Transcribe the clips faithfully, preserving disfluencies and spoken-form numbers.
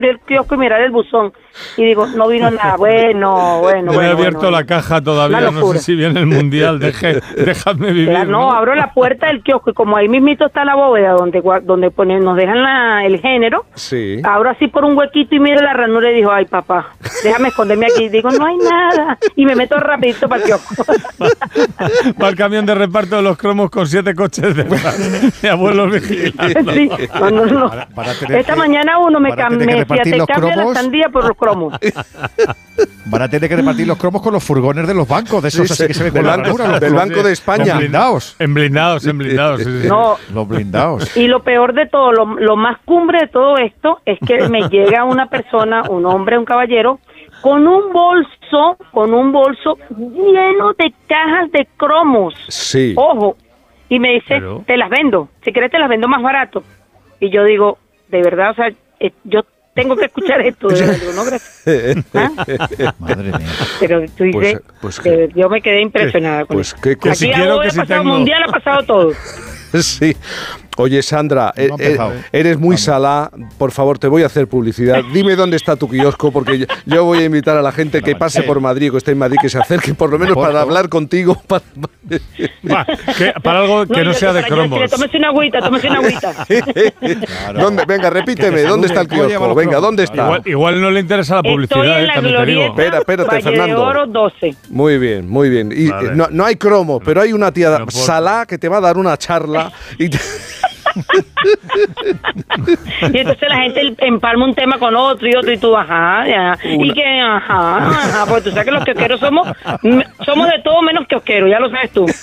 el kiosco y mirar el buzón. Y digo, no vino nada. Bueno, bueno, No bueno. he abierto bueno, la caja todavía, no sé si viene el mundial. Deje, déjame vivir. Claro, no, ¿no? abro la puerta del kiosco y como ahí mismito está la bóveda donde donde ponen, nos dejan la, el género. Sí. Abro así por un huequito y miro la ranura y digo, ay, papá, déjame esconderme aquí. Digo, no hay nada. Y me meto rapidito para el kiosco. Va el camión de reparto de los cromos con siete coches de, de abuelos vigilando. Sí, no, no, no. Para, para tener Esta que, mañana uno me para tener que cambia, repartir te los cambia la cromos. sandía por los cromos. Van a tener que repartir los cromos con los furgones de los bancos, de esos Sí, así sí, que se ven del con la banco- ranura, los del cromos. Banco de España. Los blindados. En blindados, en blindados. Sí, sí. No, Los blindados. y lo peor de todo, lo, lo más cumbre de todo esto es que me llega una persona, un hombre, un caballero, con un bolso, con un bolso lleno de cajas de cromos. Sí. Ojo. Y me dice, Pero- te las vendo. Si querés te las vendo más barato. Y yo digo, de verdad, o sea, eh, yo tengo que escuchar esto. De verdad. Digo, no, gracias. ¿Ah? Madre mía. Pero tú dices, Pues, pues que yo me quedé impresionada con pues eso. qué cosa. si Aquí quiero algo que ha si pasado tengo- mundial, ha pasado todo. Sí. Oye, Sandra, No ha eh, empezado. eh, eres muy salá. Por favor, te voy a hacer publicidad. Dime dónde está tu kiosco, porque yo, yo voy a invitar a la gente que pase por Madrid, que esté en Madrid, que se acerque, por lo menos para hablar contigo. Para... Va, que- para algo que no, yo sea de para allá, cromos. Tómese una agüita, tómese una agüita. ¿Dónde? Venga, repíteme, Que te ¿dónde está el salude. Voy a llevar kiosco? los Venga, cromos. ¿dónde está? Igual, igual no le interesa la Estoy publicidad, en eh, la también te digo. glorieta, Espera, espérate, Valle Fernando. de Oro doce. Muy bien, muy bien. Y Vale. eh, no, no hay cromo, pero hay una tía Pero por- salá que te va a dar una charla. Y te- Y entonces la gente empalma un tema con otro y otro y tú, ajá, ya. Y que, ajá, ajá, porque tú sabes que los kiosqueros somos, somos de todo menos kiosqueros, ya lo sabes tú.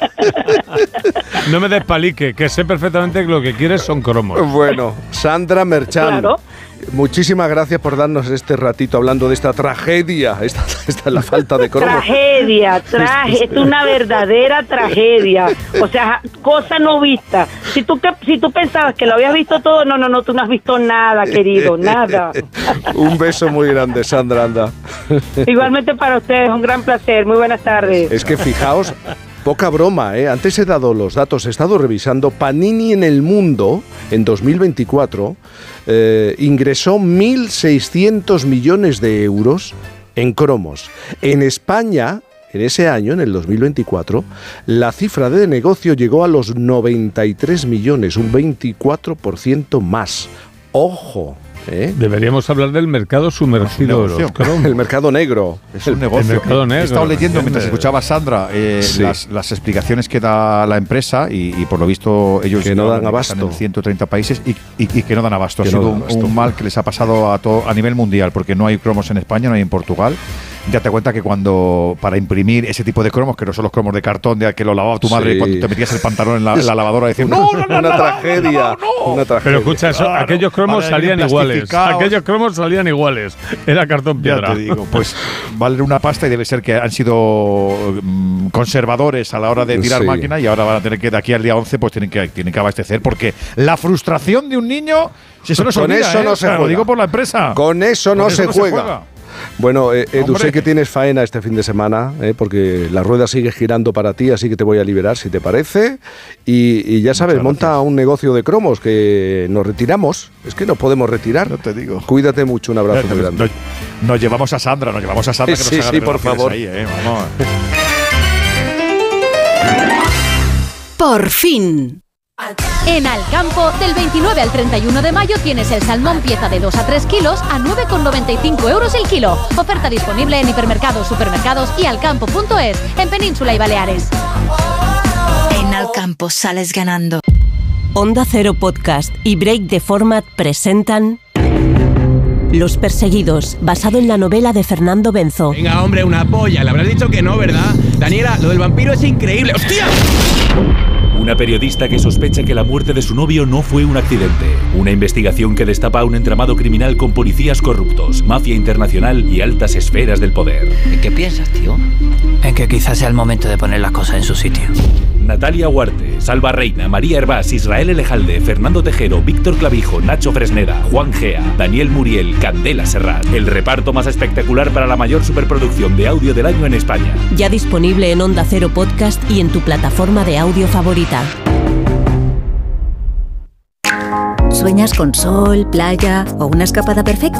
No me despalique, que sé perfectamente que lo que quieres son cromos. Bueno, Sandra Merchan. Claro. Muchísimas gracias por darnos este ratito hablando de esta tragedia, esta, esta es la falta de cromos. Tragedia, traje, es una verdadera tragedia. O sea, cosa no vista. Si tú, que- si tú pensabas que lo habías visto todo, no, no, no, tú no has visto nada, querido, nada. Un beso muy grande, Sandra, anda. Igualmente para ustedes, un gran placer. Muy buenas tardes. Es que fijaos, poca broma, ¿eh? Antes he dado los datos, he estado revisando. Panini en el mundo, en dos mil veinticuatro, eh, ingresó mil seiscientos millones de euros en cromos. En España, en ese año, en el dos mil veinticuatro, la cifra de negocio llegó a los noventa y tres millones, un veinticuatro por ciento más. ¡Ojo! ¿eh? Deberíamos hablar del mercado sumergido de los negocio. cromos. El mercado negro. Es un negocio. mercado negro, He estado leyendo mientras ¿entiendes? escuchaba a Sandra eh, Sí. las, las explicaciones que da la empresa y, y por lo visto ellos Que no dan están abasto. en ciento treinta países y, y- y que no dan abasto. Que ha no sido dan un, abasto. un mal que les ha pasado a, todo, a nivel mundial porque no hay cromos en España, no hay en Portugal. Ya te cuenta que cuando para imprimir ese tipo de cromos, que no son los cromos de cartón de que lo lavaba tu madre Sí. cuando te metías el pantalón en la, en la lavadora y decías, no, no, no, Una no, tragedia. Una tragedia. Pero escucha eso, Claro, aquellos cromos para salían ir iguales. plastificados. Aquellos cromos salían iguales. Era cartón Ya piedra. te digo, pues valen una pasta y debe ser que han sido mm, conservadores a la hora de tirar Sí. máquina y ahora van a tener que, de aquí al día once, pues tienen que, tienen que abastecer porque la frustración de un niño, si eso no se Con olvida, eso ¿eh? no O se sea, Lo juega. digo por la empresa. Con eso no, Con se, juega. Bueno, eh, Edu, Hombre. sé que tienes faena este fin de semana, eh, porque la rueda sigue girando para ti, así que te voy a liberar si te parece. Y, y ya sabes, monta un negocio de cromos que nos retiramos. Es que nos podemos retirar. No te digo. Cuídate mucho, un abrazo muy grande. Nos, nos llevamos a Sandra, nos llevamos a Sandra. Que Sí, nos haga sí, por relaciones favor. ahí, ¿eh? Vamos. Por fin. En Alcampo, del veintinueve al treinta y uno de mayo tienes el salmón pieza de dos a tres kilos a nueve con noventa y cinco euros el kilo. Oferta disponible en hipermercados, supermercados y alcampo punto es, en Península y Baleares. En Alcampo sales ganando. Onda Cero Podcast y Break the Format presentan Los Perseguidos, basado en la novela de Fernando Benzo. Venga, hombre, una polla. Le habrás dicho que no, ¿verdad? Daniela, lo del vampiro es increíble. ¡Hostia! Una periodista que sospecha que la muerte de su novio no fue un accidente. Una investigación que destapa un entramado criminal con policías corruptos, mafia internacional y altas esferas del poder. ¿En qué piensas, tío? En que quizás sea el momento de poner las cosas en su sitio. Natalia Huarte, Salva Reina, María Hervás, Israel Elejalde, Fernando Tejero, Víctor Clavijo, Nacho Fresneda, Juan Gea, Daniel Muriel, Candela Serrat. El reparto más espectacular para la mayor superproducción de audio del año en España. Ya disponible en Onda Cero Podcast y en tu plataforma de audio favorita. ¿Sueñas con sol, playa o una escapada perfecta?